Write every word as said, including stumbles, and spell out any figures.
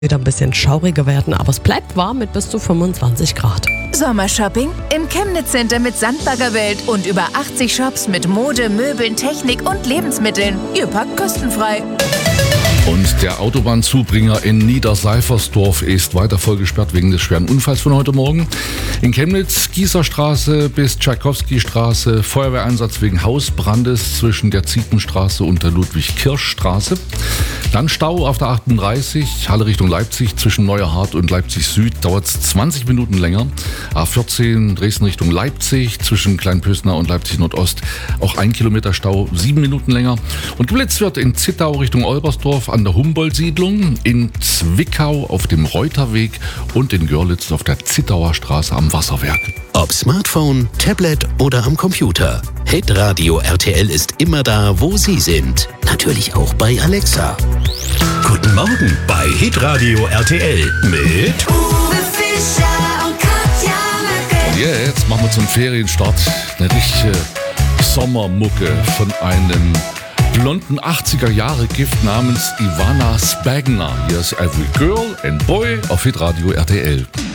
wieder ein bisschen schauriger werden, aber es bleibt warm mit bis zu fünfundzwanzig Grad. Sommershopping im Chemnitz Center mit Sandbaggerwelt und über achtzig Shops mit Mode, Möbeln, Technik und Lebensmitteln. Ihr packt kostenfrei. Und der Autobahnzubringer in Niederseifersdorf ist weiter voll gesperrt wegen des schweren Unfalls von heute Morgen. In Chemnitz, Gießerstraße bis Tschaikowski-Straße, Feuerwehreinsatz wegen Hausbrandes zwischen der Zietenstraße und der Ludwig-Kirsch-Straße. Dann Stau auf der achtunddreißig, Halle Richtung Leipzig zwischen Neuerhardt und Leipzig Süd, dauert es zwanzig Minuten länger. A vierzehn, Dresden Richtung Leipzig zwischen Kleinpösner und Leipzig Nordost, auch ein Kilometer Stau, sieben Minuten länger. Und geblitzt wird in Zittau Richtung Olbersdorf an der Humboldt-Siedlung, in Zwickau auf dem Reuterweg und in Görlitz auf der Zittauer Straße am Wasserwerk. Ob Smartphone, Tablet oder am Computer. Hitradio R T L ist immer da, wo Sie sind. Natürlich auch bei Alexa. Guten Morgen bei Hitradio R T L mit Uwe Fischer und Katja Möcke. Und jetzt machen wir zum Ferienstart eine richtige Sommermucke von einem blonden achtziger-Jahre-Gift namens Ivana Spagna. Hier ist Every Girl and Boy auf Hitradio R T L.